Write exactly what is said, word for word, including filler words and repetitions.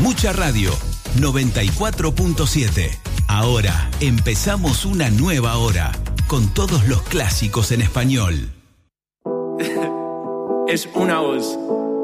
Mucha Radio, noventa y cuatro punto siete. Ahora empezamos una nueva hora con todos los clásicos en español. Es una voz,